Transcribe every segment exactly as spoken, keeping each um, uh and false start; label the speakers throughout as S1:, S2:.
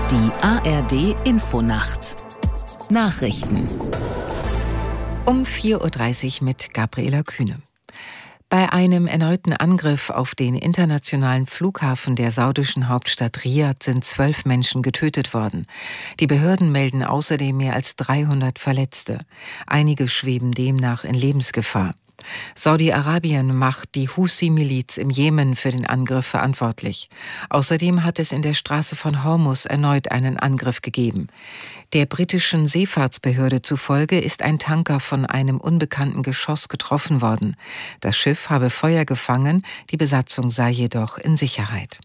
S1: Die A R D-Infonacht Nachrichten
S2: um vier Uhr dreißig mit Gabriela Kühne. Bei einem erneuten Angriff auf den internationalen Flughafen der saudischen Hauptstadt Riad sind zwölf Menschen getötet worden. Die Behörden melden außerdem mehr als dreihundert Verletzte. Einige schweben demnach in Lebensgefahr. Saudi-Arabien macht die Husi-Miliz im Jemen für den Angriff verantwortlich. Außerdem hat es in der Straße von Hormuz erneut einen Angriff gegeben. Der britischen Seefahrtsbehörde zufolge ist ein Tanker von einem unbekannten Geschoss getroffen worden. Das Schiff habe Feuer gefangen, die Besatzung sei jedoch in Sicherheit.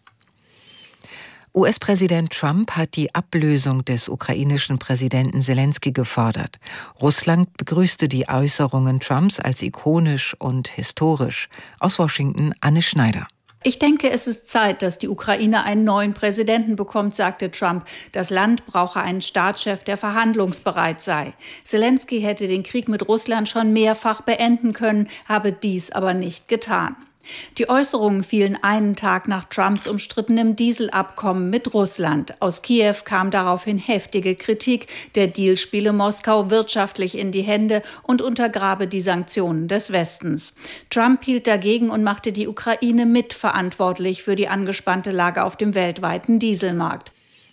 S2: U S-Präsident Trump hat die Ablösung des ukrainischen Präsidenten Selenskyj gefordert. Russland begrüßte die Äußerungen Trumps als ikonisch und historisch. Aus Washington Anne Schneider.
S3: Ich denke, es ist Zeit, dass die Ukraine einen neuen Präsidenten bekommt, sagte Trump. Das Land brauche einen Staatschef, der verhandlungsbereit sei. Selenskyj hätte den Krieg mit Russland schon mehrfach beenden können, habe dies aber nicht getan. Die Äußerungen fielen einen Tag nach Trumps umstrittenem Dieselabkommen mit Russland. Aus Kiew kam daraufhin heftige Kritik. Der Deal spiele Moskau wirtschaftlich in die Hände und untergrabe die Sanktionen des Westens. Trump hielt dagegen und machte die Ukraine mitverantwortlich für die angespannte Lage auf dem weltweiten Dieselmarkt.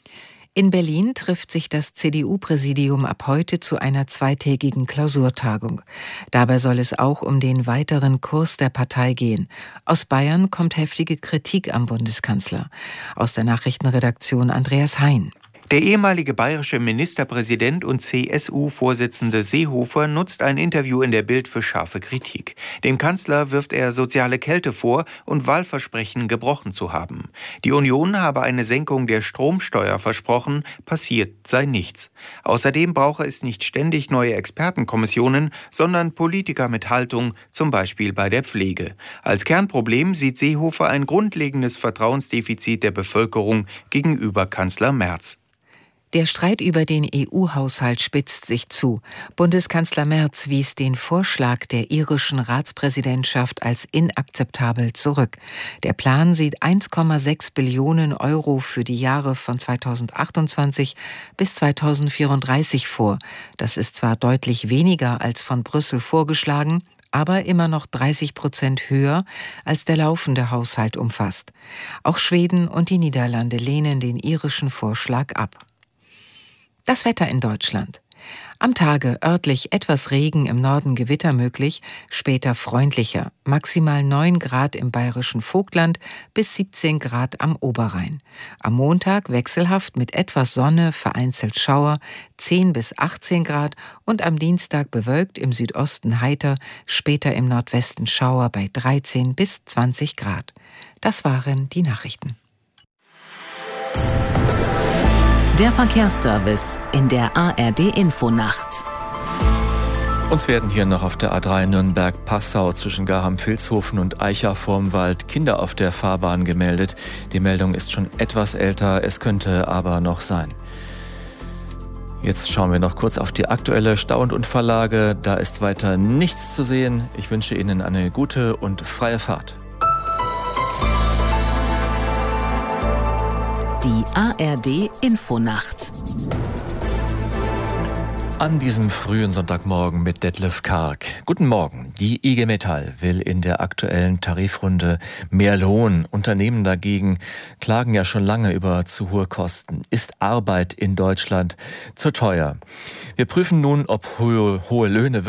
S2: In Berlin trifft sich das C D U-Präsidium ab heute zu einer zweitägigen Klausurtagung. Dabei soll es auch um den weiteren Kurs der Partei gehen. Aus Bayern kommt heftige Kritik am Bundeskanzler. Aus der Nachrichtenredaktion Andreas Hein.
S4: Der ehemalige bayerische Ministerpräsident und C S U-Vorsitzende Seehofer nutzt ein Interview in der Bild für scharfe Kritik. Dem Kanzler wirft er soziale Kälte vor und Wahlversprechen gebrochen zu haben. Die Union habe eine Senkung der Stromsteuer versprochen, passiert sei nichts. Außerdem brauche es nicht ständig neue Expertenkommissionen, sondern Politiker mit Haltung, zum Beispiel bei der Pflege. Als Kernproblem sieht Seehofer ein grundlegendes Vertrauensdefizit der Bevölkerung gegenüber Kanzler Merz.
S2: Der Streit über den E U-Haushalt spitzt sich zu. Bundeskanzler Merz wies den Vorschlag der irischen Ratspräsidentschaft als inakzeptabel zurück. Der Plan sieht eins Komma sechs Billionen Euro für die Jahre von zweitausendachtundzwanzig bis zweitausendvierunddreißig vor. Das ist zwar deutlich weniger als von Brüssel vorgeschlagen, aber immer noch dreißig Prozent höher, als der laufende Haushalt umfasst. Auch Schweden und die Niederlande lehnen den irischen Vorschlag ab. Das Wetter in Deutschland. Am Tage örtlich etwas Regen, im Norden Gewitter möglich, später freundlicher. Maximal neun Grad im bayerischen Vogtland bis siebzehn Grad am Oberrhein. Am Montag wechselhaft mit etwas Sonne, vereinzelt Schauer, zehn bis achtzehn Grad und am Dienstag bewölkt, im Südosten heiter, später im Nordwesten Schauer bei dreizehn bis zwanzig Grad. Das waren die Nachrichten.
S1: Der Verkehrsservice in der A R D-Infonacht.
S5: Uns werden hier noch auf der A drei Nürnberg-Passau zwischen Garham-Vilshofen und Eicha vorm Wald Kinder auf der Fahrbahn gemeldet. Die Meldung ist schon etwas älter, es könnte aber noch sein. Jetzt schauen wir noch kurz auf die aktuelle Stau- und Unfalllage. Da ist weiter nichts zu sehen. Ich wünsche Ihnen eine gute und freie Fahrt.
S1: Die A R D-Infonacht.
S5: An diesem frühen Sonntagmorgen mit Detlef Karg. Guten Morgen. Die I G Metall will in der aktuellen Tarifrunde mehr Lohn. Unternehmen dagegen klagen ja schon lange über zu hohe Kosten. Ist Arbeit in Deutschland zu teuer? Wir prüfen nun, ob hohe, hohe Löhne